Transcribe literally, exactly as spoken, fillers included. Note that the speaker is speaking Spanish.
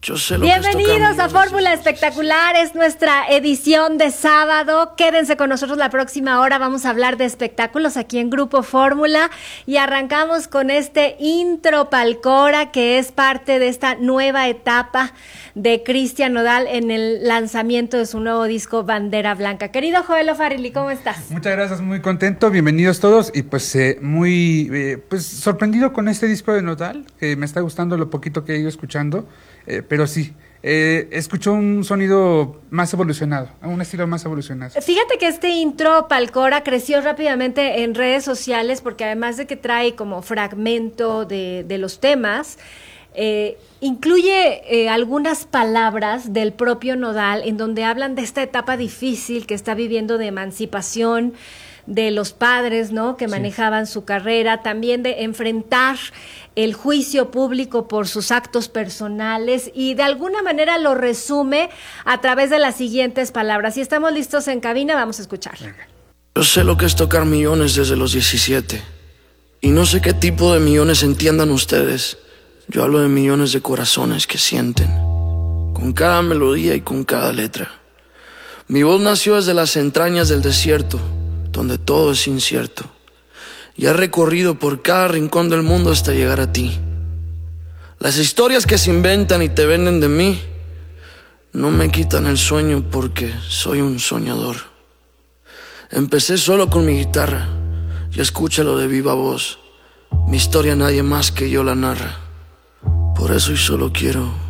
Yo sé lo que es tocar Bienvenidos a millones. Fórmula Espectacular, es nuestra edición de sábado. Quédense con nosotros la próxima hora, vamos a hablar de espectáculos aquí en Grupo Fórmula y arrancamos con este intro Palcora, que es parte de esta nueva etapa de Cristian Nodal en el lanzamiento de su nuevo disco Bandera Blanca. Querido Joel Farrilly, ¿cómo estás? Muchas gracias, muy contento, bienvenidos todos y pues eh, muy eh, pues sorprendido con este disco de Nodal, que me está gustando lo poquito que he ido escuchando. Eh, pero sí, eh, escucho un sonido más evolucionado, un estilo más evolucionado. Fíjate que este intro Palcora creció rápidamente en redes sociales porque además de que trae como fragmento de, de los temas, eh, incluye eh, algunas palabras del propio Nodal en donde hablan de esta etapa difícil que está viviendo de emancipación de los padres, ¿no?, que manejaban sí. su carrera, también de enfrentar el juicio público por sus actos personales y de alguna manera lo resume a través de las siguientes palabras. Si estamos listos en cabina, vamos a escuchar. Yo sé lo que es tocar millones desde los diecisiete y no sé qué tipo de millones entiendan ustedes. Yo hablo de millones de corazones que sienten con cada melodía y con cada letra. Mi voz nació desde las entrañas del desierto, donde todo es incierto, y he recorrido por cada rincón del mundo hasta llegar a ti. Las historias que se inventan y te venden de mí no me quitan el sueño porque soy un soñador. Empecé solo con mi guitarra y escúchalo de viva voz. Mi historia nadie más que yo la narra. Por eso y solo quiero